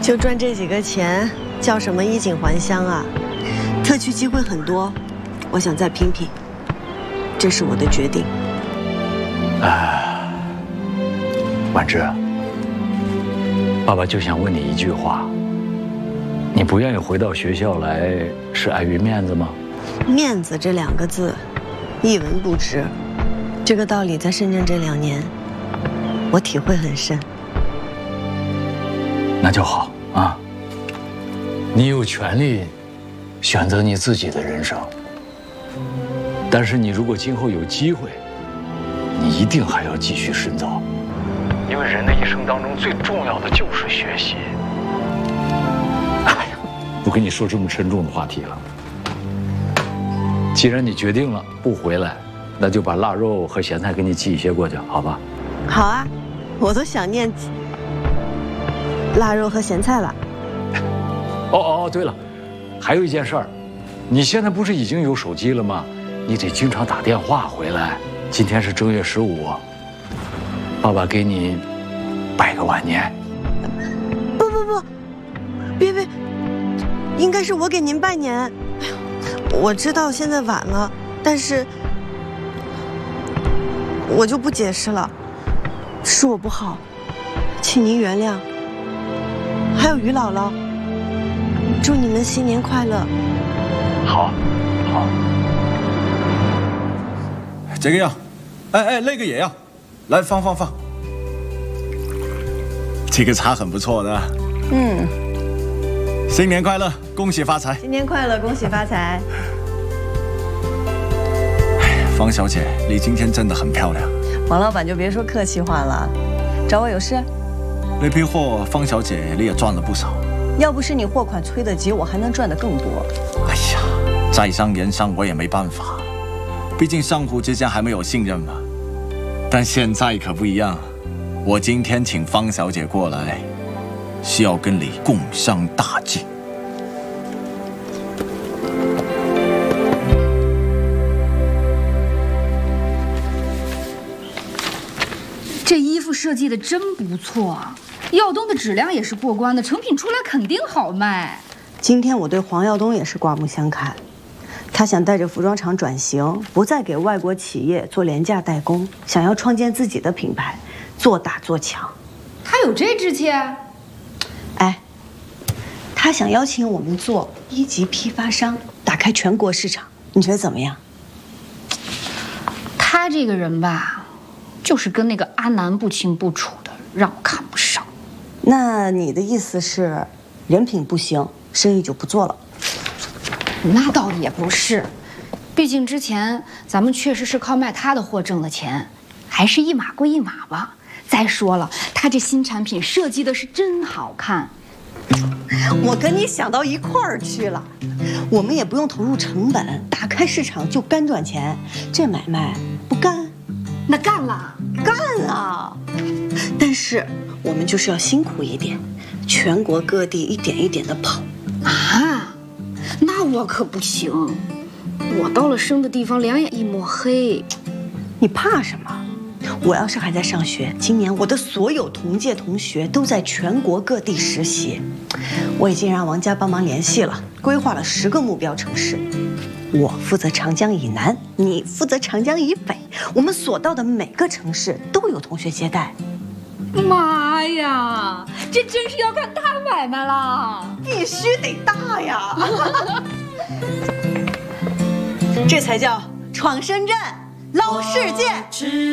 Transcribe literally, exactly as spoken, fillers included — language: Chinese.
就赚这几个钱，叫什么衣锦还乡啊？特区机会很多，我想再拼拼，这是我的决定。 哎，婉芝，爸爸就想问你一句话：你不愿意回到学校来，是碍于面子吗？ 面子这两个字，一文不值。这个道理在深圳这两年，我体会很深。 那就好啊，你有权利选择你自己的人生。但是你如果今后有机会，你一定还要继续深造，因为人的一生当中最重要的就是学习。哎呀，不跟你说这么沉重的话题了。既然你决定了不回来，那就把腊肉和咸菜给你寄一些过去，好吧？ 好啊，我都想念腊肉和咸菜了。 哦哦哦，对了，还有一件事儿，你现在不是已经有手机了吗？你得经常打电话回来。今天是正月十五，爸爸给你拜个晚年。 不不不，别别，应该是我给您拜年。哎呦，我知道现在晚了，但是我就不解释了，是我不好，请您原谅。还有于姥姥，祝你们新年快乐。 好，好。 这个要，哎哎，那个也要，来放放放。这个茶很不错的。 嗯。 新年快乐，恭喜发财！ 新年快乐，恭喜发财！ 哎，方小姐，你今天真的很漂亮。 王老板就别说客气话了，找我有事？ 那批货，方小姐你也赚了不少。 要不是你货款催得急，我还能赚得更多。 哎呀，在商言商，我也没办法。毕竟商户之间还没有信任嘛。但现在可不一样，我今天请方小姐过来，是要跟你共商大计。 这衣服设计的真不错，耀东的质量也是过关的，成品出来肯定好卖。 今天我对黄耀东也是刮目相看。他想带着服装厂转型，不再给外国企业做廉价代工，想要创建自己的品牌，做大做强。 他有这志气？ 哎，他想邀请我们做一级批发商，打开全国市场，你觉得怎么样？ 他这个人吧，就是跟那个阿南不清不楚的，让我看不上。 那你的意思是，人品不行，生意就不做了？ 那倒也不是，毕竟之前咱们确实是靠卖他的货挣的钱，还是一码归一码吧。再说了，他这新产品设计的是真好看。 我跟你想到一块儿去了，我们也不用投入成本，打开市场就干赚钱，这买卖不干？ 那干了， 干啊！但是我们就是要辛苦一点，全国各地一点一点的跑啊。那我可不行，我到了生的地方两眼一抹黑。 你怕什么？我要是还在上学，今年我的所有同届同学都在全国各地实习。我已经让王家帮忙联系了，规划了十个目标城市。我负责长江以南，你负责长江以北。我们所到的每个城市都有同学接待。 妈呀，这真是要干大买卖了！ 必须得大呀！这才叫闯深圳、捞世界。